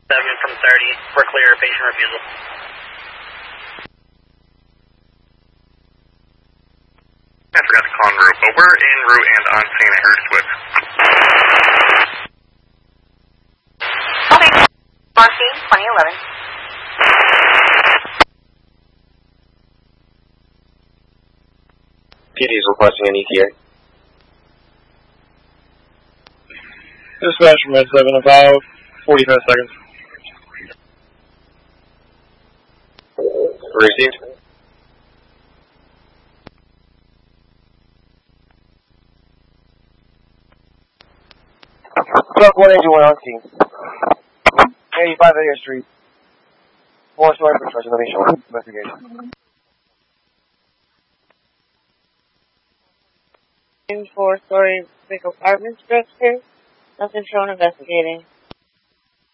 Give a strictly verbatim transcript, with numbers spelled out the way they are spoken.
seven from thirty, we're clear, patient refusal. I forgot to call en route, but we're en route and on scene at Hurd Swift. Okay, on scene, twenty eleven. P D is requesting an E T A. Dispatch from Red seven, about forty-five seconds. Received. Truck one eighty-one on scene. eighty-five Air Street. Four-story construction, let me show you. Investigation. Four-story big apartment structure. Nothing shown investigating.